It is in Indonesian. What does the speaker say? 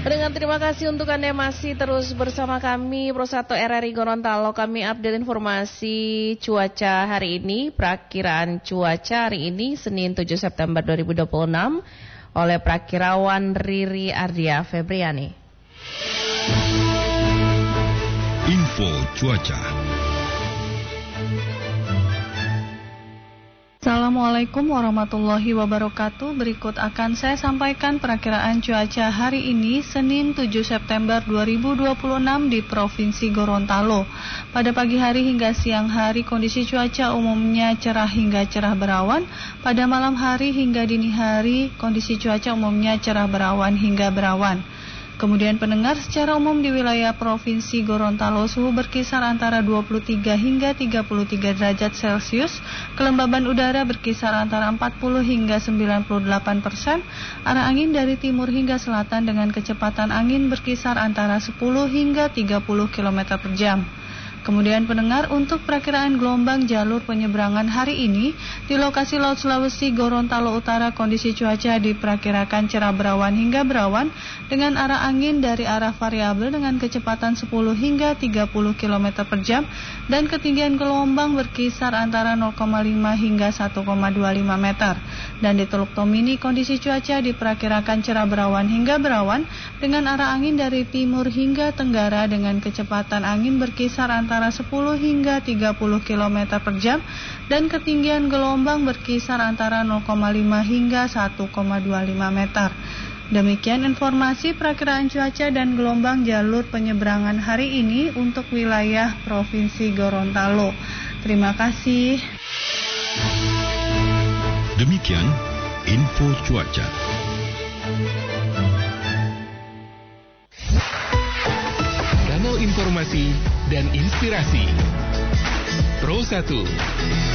Dengan terima kasih untuk Anda yang masih terus bersama kami Pro 1 RRI Gorontalo. Kami update informasi cuaca hari ini. Perakiraan cuaca hari ini Senin 7 September 2026 oleh Prakirawan Riri Ardia Febriani. Info cuaca. Assalamualaikum warahmatullahi wabarakatuh. Berikut akan saya sampaikan perakiraan cuaca hari ini Senin 7 September 2026 di Provinsi Gorontalo. Pada pagi hari hingga siang hari kondisi cuaca umumnya cerah hingga cerah berawan. Pada malam hari hingga dini hari kondisi cuaca umumnya cerah berawan hingga berawan. Kemudian pendengar, secara umum di wilayah Provinsi Gorontalo suhu berkisar antara 23 hingga 33 derajat Celcius, kelembaban udara berkisar antara 40 hingga 98%, arah angin dari timur hingga selatan dengan kecepatan angin berkisar antara 10 hingga 30 km per jam. Kemudian pendengar, untuk perakiraan gelombang jalur penyeberangan hari ini di lokasi Laut Sulawesi Gorontalo Utara kondisi cuaca diperkirakan cerah berawan hingga berawan dengan arah angin dari arah variabel dengan kecepatan 10 hingga 30 km per jam dan ketinggian gelombang berkisar antara 0,5 hingga 1,25 meter. Dan di Teluk Tomini kondisi cuaca diperkirakan cerah berawan hingga berawan dengan arah angin dari timur hingga tenggara dengan kecepatan angin berkisar antara 10 hingga 30 km per jam dan ketinggian gelombang berkisar antara 0,5 hingga 1,25 meter. Demikian informasi perakiraan cuaca dan gelombang jalur penyeberangan hari ini untuk wilayah Provinsi Gorontalo. Terima kasih. Demikian info cuaca. Kanal informasi dan inspirasi Pro 1